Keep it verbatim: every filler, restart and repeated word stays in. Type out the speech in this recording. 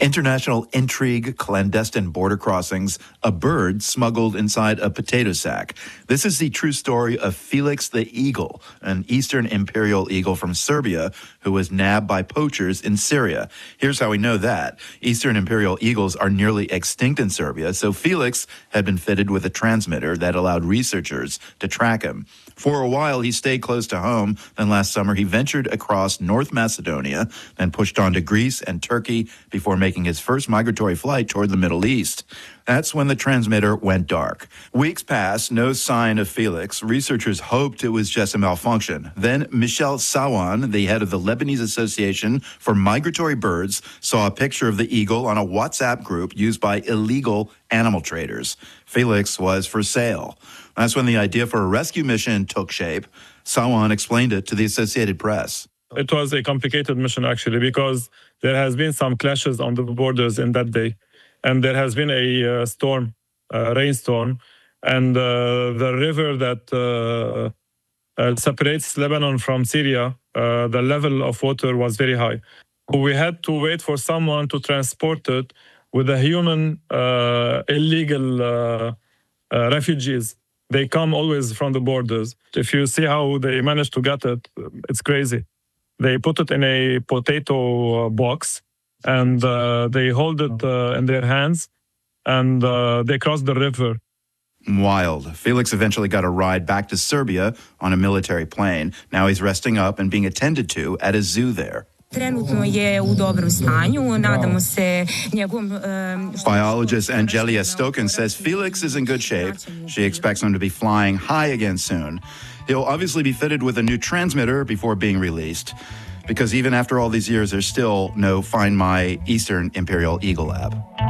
International intrigue, clandestine border crossings, a bird smuggled inside a potato sack. This is the true story of Felix the Eagle, an Eastern imperial eagle from Serbia who was nabbed by poachers in Syria. Here's how we know that. Eastern imperial eagles are nearly extinct in Serbia, so Felix had been fitted with a transmitter that allowed researchers to track him. For a while, he stayed close to home. Then last summer, he ventured across North Macedonia, then pushed on to Greece and Turkey before making his first migratory flight toward the Middle East. That's when the transmitter went dark. Weeks passed, no sign of Felix. Researchers hoped it was just a malfunction. Then Michel Sawan, the head of the Lebanese Association for Migratory Birds, saw a picture of the eagle on a WhatsApp group used by illegal animal traders. Felix was for sale. That's when the idea for a rescue mission took shape. Sawan explained it to the Associated Press. It was a complicated mission, actually, because there has been some clashes on the borders in that day. And there has been a uh, storm, a rainstorm, and uh, the river that uh, uh, separates Lebanon from Syria, uh, the level of water was very high. We had to wait for someone to transport it with the human uh, illegal uh, uh, refugees. They come always from the borders. If you see how they managed to get it, it's crazy. They put it in a potato box, and uh, they hold it uh, in their hands, and uh, they cross the river. Wild. Felix eventually got a ride back to Serbia on a military plane. Now he's resting up and being attended to at a zoo there. Biologist Angelia Stokin says Felix is in good shape. She expects him to be flying high again soon. He'll obviously be fitted with a new transmitter before being released, because even after all these years, there's still no Find My Eastern Imperial Eagle app.